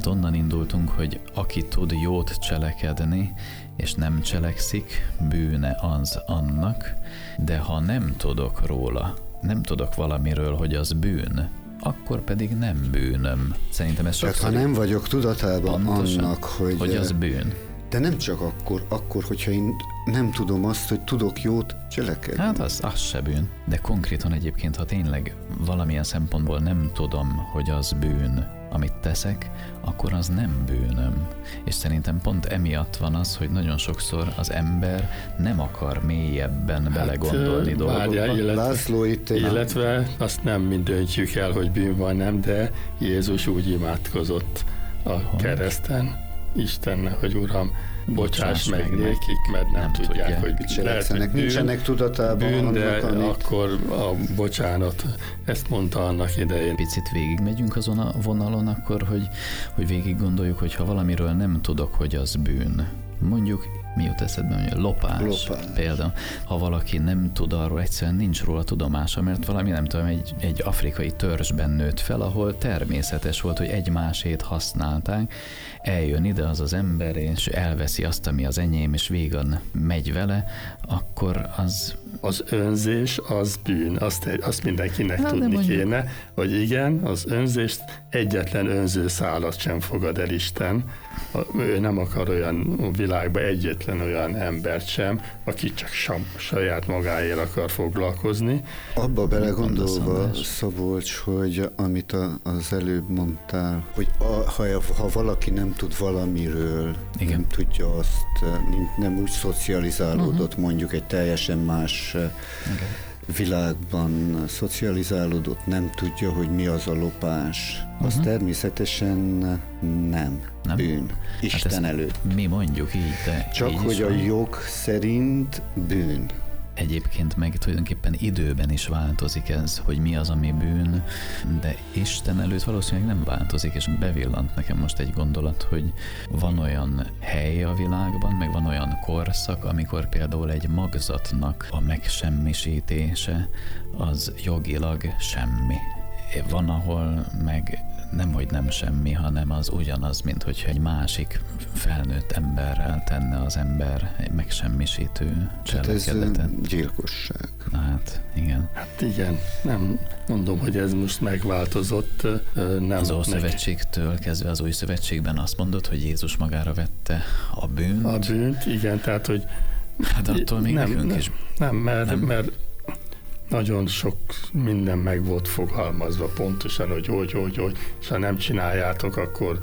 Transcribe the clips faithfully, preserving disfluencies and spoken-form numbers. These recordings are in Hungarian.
Hát onnan indultunk, hogy aki tud jót cselekedni, és nem cselekszik, bűne az annak, de ha nem tudok róla, nem tudok valamiről, hogy az bűn, akkor pedig nem bűnöm. Szerintem ez sokszor... Tehát ha nem vagyok tudatában pontosan, annak, hogy... hogy az bűn. De nem csak akkor, akkor, hogyha én nem tudom azt, hogy tudok jót cselekedni. Hát az, az se bűn. De konkrétan egyébként, ha tényleg valamilyen szempontból nem tudom, hogy az bűn, amit teszek, akkor az nem bűnöm. És szerintem pont emiatt van az, hogy nagyon sokszor az ember nem akar mélyebben hát, belegondolni dolgokba. Illetve, László itt egy... illetve azt nem mind döntjük el, hogy bűn van, nem, de Jézus úgy imádkozott a hogy? kereszten Istennek, hogy Uram, bocsáss meg, meg nékik, mert nem, nem tudják, tudják, hogy cselekszenek, nincsenek tudatában bűn, de annak, amit... akkor a bocsánat, ezt mondta annak idején. Picit végigmegyünk azon a vonalon akkor, hogy, hogy végig gondoljuk, hogy ha valamiről nem tudok, hogy az bűn. Mondjuk, mi jut eszedbe, hogy lopás, lopás. Például, ha valaki nem tud arról, egyszerűen nincs róla tudomása, mert valami, nem tudom, egy, egy afrikai törzsben nőtt fel, ahol természetes volt, hogy egymásét használták, eljön ide az az ember, és elveszi azt, ami az enyém, és végan megy vele, akkor az... Az önzés az bűn, azt, azt mindenkinek hát, tudni mondjuk... kéne, hogy igen, az önzést egyetlen önző szálat sem fogad el Isten. Ő nem akar olyan világban egyetlen olyan embert sem, aki csak saját magáért akar foglalkozni. Abba belegondolva, Szabolcs, hogy amit a, az előbb mondtál, hogy a, ha, ha valaki nem tud valamiről, igen. nem tudja azt, nem úgy szocializálódott, uh-huh. mondjuk egy teljesen más igen. világban szocializálódott, nem tudja, hogy mi az a lopás. Uh-huh. Az természetesen nem, nem? bűn. Isten hát előtt. Mi mondjuk így, de csak így hogy a van. Jog szerint bűn. Egyébként meg tulajdonképpen időben is változik ez, hogy mi az, ami bűn, de Isten előtt valószínűleg nem változik, és bevillant nekem most egy gondolat, hogy van olyan hely a világban, meg van olyan korszak, amikor például egy magzatnak a megsemmisítése az jogilag semmi. Van, ahol meg nem, hogy nem semmi, hanem az ugyanaz, mint hogyha egy másik felnőtt emberrel tenne az ember egy megsemmisítő cselekedetet. Hát ez gyilkosság. Na hát, igen. Hát igen, nem mondom, hogy ez most megváltozott. Nem az Ószövetségtől kezdve az Új Szövetségben azt mondod, hogy Jézus magára vette a bűnt. A bűnt, igen, tehát, hogy hát attól még nem, nekünk nem, is. Nem, mert, nem. mert nagyon sok minden meg volt fogalmazva pontosan, hogy hogy, hogy, hogy, és ha nem csináljátok, akkor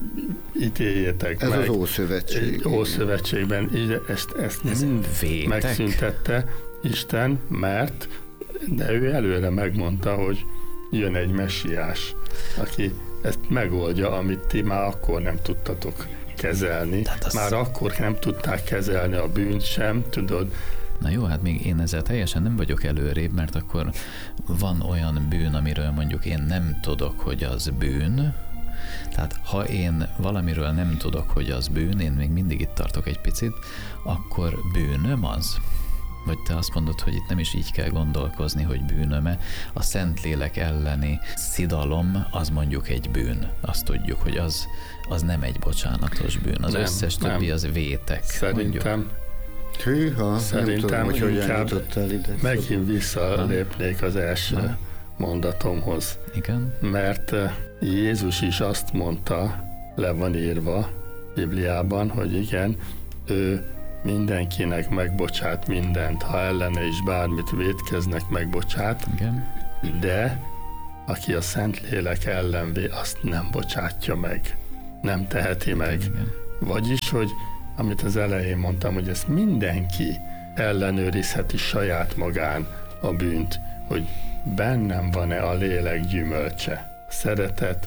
ítéljétek Ez meg. Ez az Ószövetség. Ószövetségben ezt, ezt mind megszüntette Isten, mert de ő előre megmondta, hogy jön egy messiás, aki ezt megoldja, amit ti már akkor nem tudtatok kezelni. Az... Már akkor nem tudták kezelni a bűnt sem, tudod. Na jó, hát még én ezzel teljesen nem vagyok előrébb, mert akkor van olyan bűn, amiről mondjuk én nem tudok, hogy az bűn. Tehát ha én valamiről nem tudok, hogy az bűn, én még mindig itt tartok egy picit, akkor bűnöm az? Vagy te azt mondod, hogy itt nem is így kell gondolkozni, hogy bűnöm-e. A Szentlélek elleni szidalom, az mondjuk egy bűn. Azt tudjuk, hogy az, az nem egy bocsánatos bűn. Az nem, összes nem. többi az vétek. Szerintem mondjuk. Hűha, Szerintem nem tudom, hogy hogyan jutottál ide. Megint visszalépnék az első ha. mondatomhoz. Igen. Mert Jézus is azt mondta, le van írva Bibliában, hogy igen, ő mindenkinek megbocsát mindent, ha ellene is bármit vétkeznek, megbocsát, igen. de aki a Szentlélek ellen vé, azt nem bocsátja meg, nem teheti meg. Igen. Vagyis, hogy amit az elején mondtam, hogy ezt mindenki ellenőrizheti saját magán a bűnt, hogy bennem van-e a lélek gyümölcse, szeretet,